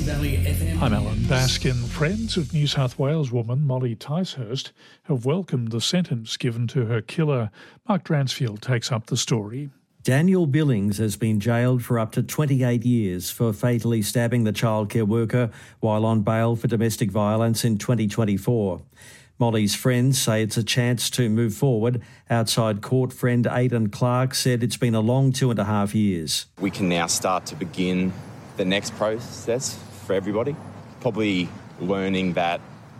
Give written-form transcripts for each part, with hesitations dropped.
Valley FM. I'm Alan Baskin. Friends of New South Wales woman Molly Ticehurst have welcomed the sentence given to her killer. Mark Dransfield takes up the story. Daniel Billings has been jailed for up to 28 years for fatally stabbing the childcare worker while on bail for domestic violence in 2024. Molly's friends say it's a chance to move forward. Outside court friend Aidan Clark said it's been a long 2.5 years. We can now start to begin the next process for everybody. Probably learning that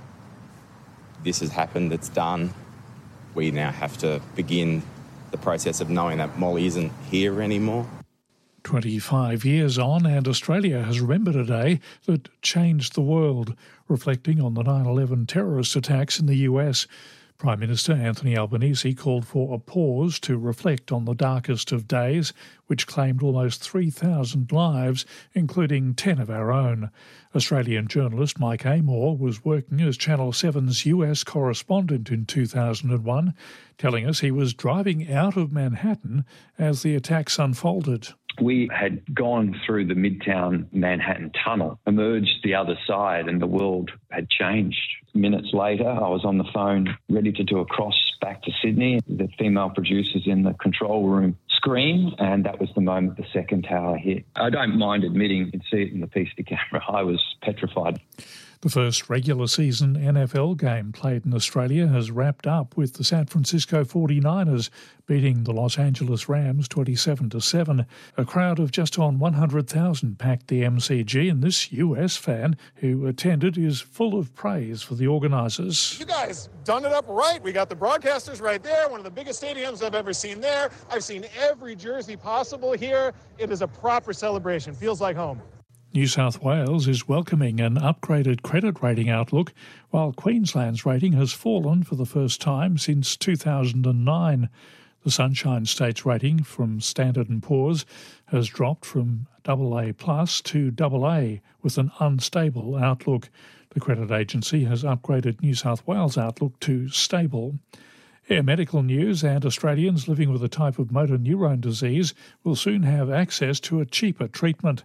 this has happened, it's done. We now have to begin the process of knowing that Molly isn't here anymore. 25 years on, and Australia has remembered a day that changed the world, reflecting on the 9/11 terrorist attacks in the US. Prime Minister Anthony Albanese called for a pause to reflect on the darkest of days, which claimed almost 3,000 lives, including 10 of our own. Australian journalist Mike Amor was working as Channel 7's US correspondent in 2001, telling us he was driving out of Manhattan as the attacks unfolded. We had gone through the Midtown Manhattan tunnel, emerged the other side, and the world had changed. Minutes later, I was on the phone ready to do a cross back to Sydney. The female producers in the control room screamed, and that was the moment the second tower hit. I don't mind admitting, you can see it in the PC camera, I was petrified. The first regular season NFL game played in Australia has wrapped up with the San Francisco 49ers beating the Los Angeles Rams 27-7. A crowd of just on 100,000 packed the MCG, and this US fan who attended is full of praise for the organisers. You guys done it up right. We got the broadcasters right there, one of the biggest stadiums I've ever seen there. I've seen every jersey possible here. It is a proper celebration. Feels like home. New South Wales is welcoming an upgraded credit rating outlook, while Queensland's rating has fallen for the first time since 2009. The Sunshine State's rating from Standard & Poor's has dropped from AA+ to AA with an unstable outlook. The credit agency has upgraded New South Wales' outlook to stable. Air medical news, and Australians living with a type of motor neurone disease will soon have access to a cheaper treatment.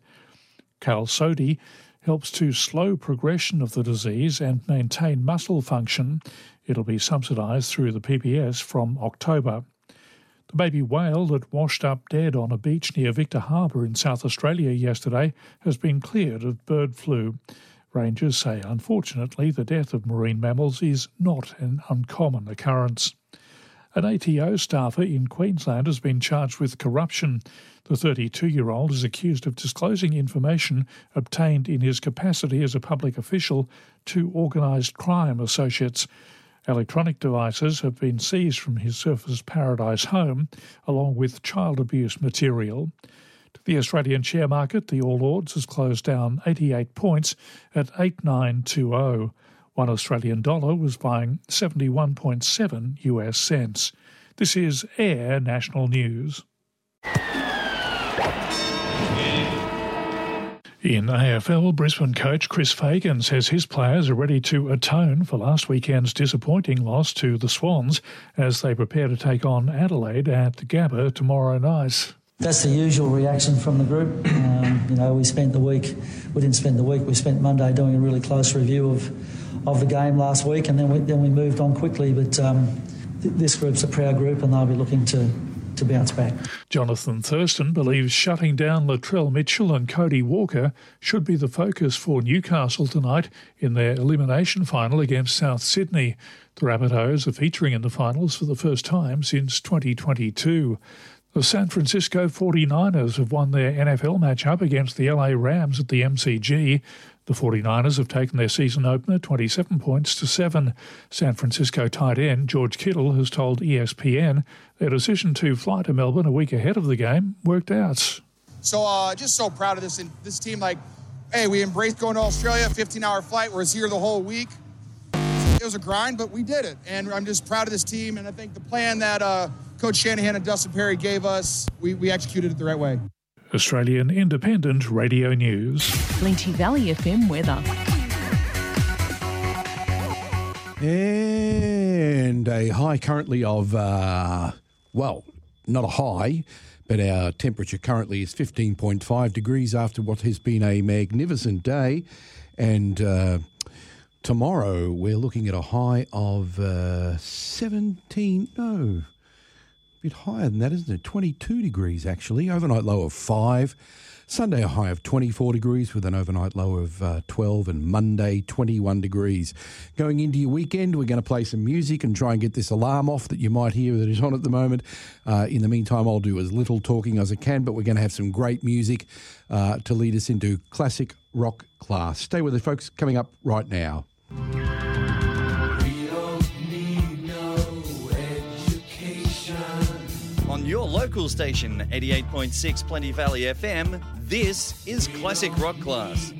Qalsody helps to slow progression of the disease and maintain muscle function. It'll be subsidised through the PBS from October. The baby whale that washed up dead on a beach near Victor Harbour in South Australia yesterday has been cleared of bird flu. Rangers say, unfortunately, the death of marine mammals is not an uncommon occurrence. An ATO staffer in Queensland has been charged with corruption. The 32-year-old is accused of disclosing information obtained in his capacity as a public official to organised crime associates. Electronic devices have been seized from his Surfers Paradise home, along with child abuse material. To the Australian share market, the All Ords has closed down 88 points at 8920. One Australian dollar was buying 71.7 US cents. This is Air National News. In AFL, Brisbane coach Chris Fagan says his players are ready to atone for last weekend's disappointing loss to the Swans as they prepare to take on Adelaide at the Gabba tomorrow night. That's the usual reaction from the group. We spent the week, we didn't spend the week, we spent Monday doing a really close review of the game last week, and then we moved on quickly. But this group's a proud group, and they'll be looking to bounce back. Jonathan Thurston believes shutting down Latrell Mitchell and Cody Walker should be the focus for Newcastle tonight in their elimination final against South Sydney. The Rabbitohs are featuring in the finals for the first time since 2022. The San Francisco 49ers have won their NFL matchup against the LA Rams at the MCG. The 49ers have taken their season opener 27 points to 7. San Francisco tight end George Kittle has told ESPN their decision to fly to Melbourne a week ahead of the game worked out. So just so proud of this team. Hey, we embraced going to Australia, 15-hour flight. We're here the whole week. It was a grind, but we did it. And I'm just proud of this team. And I think the plan that Coach Shanahan and Dustin Perry gave us, we executed it the right way. Australian Independent Radio News. Linty Valley FM weather. And a high currently of, not a high, But our temperature currently is 15.5 degrees after what has been a magnificent day. And tomorrow we're looking at a high of 17, no, a bit higher than that, isn't it? 22 degrees actually, overnight low of 5. Sunday a high of 24 degrees with an overnight low of 12, and Monday 21 degrees. Going into your weekend, we're going to play some music and try and get this alarm off that you might hear that is on at the moment. In the meantime, I'll do as little talking as I can, but we're going to have some great music to lead us into classic rock class. Stay with us, folks, coming up right now. On your local station, 88.6 Plenty Valley FM, this is Classic Rock Class.